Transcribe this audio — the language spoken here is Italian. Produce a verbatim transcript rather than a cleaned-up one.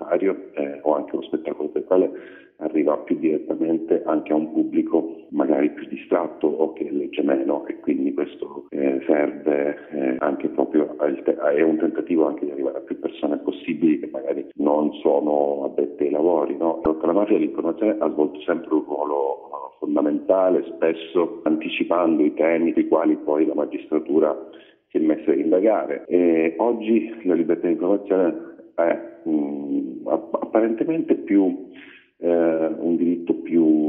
documentario eh, o anche uno spettacolo teatrale arriva più direttamente anche a un pubblico magari più distratto o che legge meno, e quindi questo eh, serve eh, anche proprio al te- è un tentativo anche di arrivare a più persone possibili che magari non sono addette ai lavori, no? La mafia dell'informazione ha svolto sempre un ruolo fondamentale, spesso anticipando i temi sui quali poi la magistratura si è messa a indagare. E oggi la libertà di informazione è mh, apparentemente più eh, un diritto più